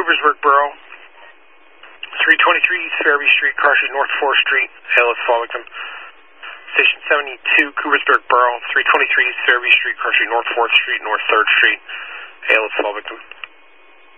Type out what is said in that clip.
Coopersburg Borough, 323 East Fairview Street, car sheet North 4th Street, ALS fall victim. Station 72, Coopersburg Borough, 323 East Fairview Street, car sheet North 4th Street, North 3rd Street, ALS fall victim.